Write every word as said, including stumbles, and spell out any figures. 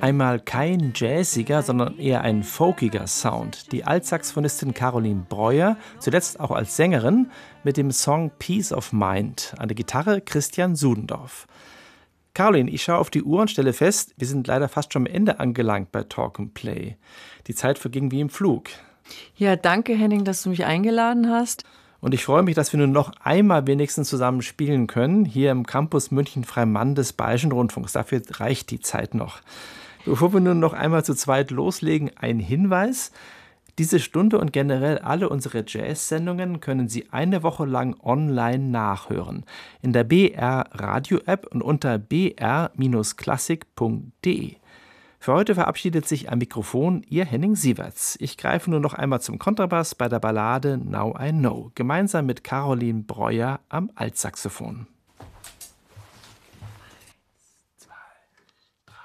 Einmal kein jazziger, sondern eher ein folkiger Sound. Die Altsaxophonistin Caroline Breuer, zuletzt auch als Sängerin, mit dem Song Peace of Mind. An der Gitarre Christian Sudendorf. Caroline, ich schaue auf die Uhr und stelle fest, wir sind leider fast schon am Ende angelangt bei Talk and Play. Die Zeit verging wie im Flug. Ja, danke Henning, dass du mich eingeladen hast. Und ich freue mich, dass wir nur noch einmal wenigstens zusammen spielen können, hier im Campus München-Freimann des Bayerischen Rundfunks. Dafür reicht die Zeit noch. Bevor wir nun noch einmal zu zweit loslegen, ein Hinweis. Diese Stunde und generell alle unsere Jazz-Sendungen können Sie eine Woche lang online nachhören. In der B R Radio-App und unter b r Bindestrich klassik punkt de. Für heute verabschiedet sich am Mikrofon Ihr Henning Sieverts. Ich greife nur noch einmal zum Kontrabass bei der Ballade Now I Know, gemeinsam mit Caroline Breuer am Altsaxophon.